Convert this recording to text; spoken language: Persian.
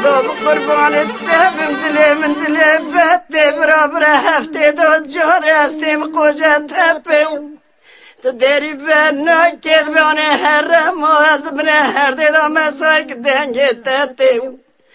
قربانت من دلی من دلی بده برابر هفته دو جار استیم قوجت تپیم تو دری بنا که بانه هر ما از بنه هر دیدم مساک دنگ تتیم